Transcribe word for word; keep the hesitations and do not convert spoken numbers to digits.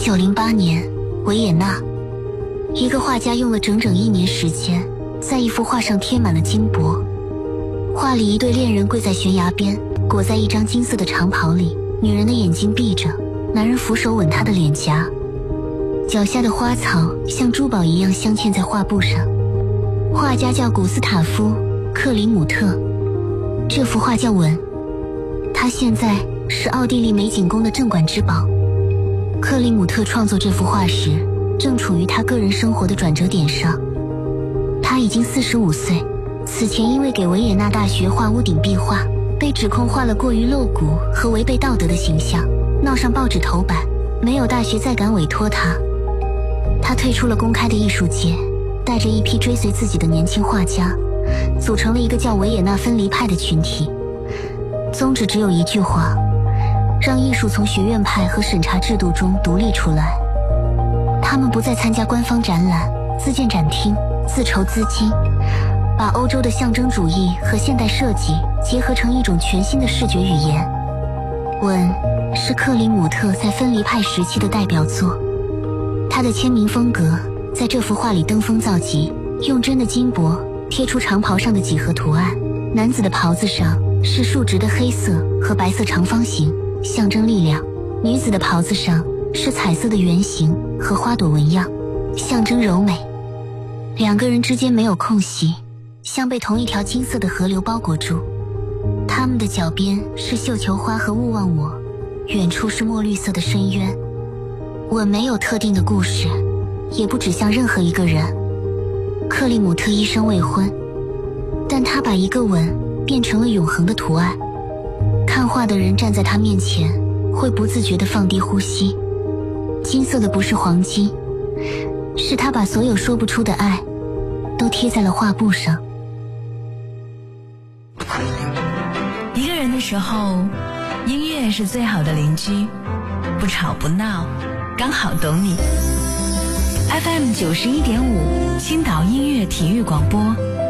九零八年，维也纳，一个画家用了整整一年时间，在一幅画上贴满了金箔。画里一对恋人跪在悬崖边，裹在一张金色的长袍里，女人的眼睛闭着，男人扶手吻她的脸颊，脚下的花草像珠宝一样镶嵌在画布上。画家叫古斯塔夫·克里姆特，这幅画叫《吻》，它现在是奥地利美景宫的镇馆之宝。克里姆特创作这幅画时，正处于他个人生活的转折点上。他已经四十五岁，此前因为给维也纳大学画屋顶壁画，被指控画了过于露骨和违背道德的形象，闹上报纸头版，没有大学再敢委托他。他退出了公开的艺术界，带着一批追随自己的年轻画家，组成了一个叫维也纳分离派的群体。宗旨只有一句话：让艺术从学院派和审查制度中独立出来。他们不再参加官方展览，自建展厅，自筹资金，把欧洲的象征主义和现代设计结合成一种全新的视觉语言。吻是克里姆特在分离派时期的代表作，他的签名风格在这幅画里登峰造极，用真的金箔贴出长袍上的几何图案。男子的袍子上是竖直的黑色和白色长方形，象征力量；女子的袍子上是彩色的圆形和花朵纹样，象征柔美。两个人之间没有空隙，像被同一条金色的河流包裹住。他们的脚边是绣球花和勿忘我，远处是墨绿色的深渊。吻没有特定的故事，也不指向任何一个人。克里姆特一生未婚，但他把一个吻变成了永恒的图案。看画的人站在他面前，会不自觉地放低呼吸。金色的不是黄金，是他把所有说不出的爱都贴在了画布上。 一个人的时候，音乐是最好的邻居，不吵不闹，刚好懂你。F M 九十一点五，青岛音乐体育广播，